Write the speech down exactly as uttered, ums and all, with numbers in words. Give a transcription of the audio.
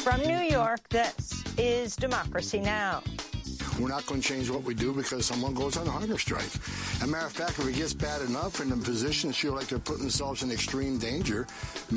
From New York, this is Democracy Now! We're not going to change what we do because someone goes on a hunger strike. As a matter of fact, if it gets bad enough and the physicians feel like they're putting themselves in extreme danger,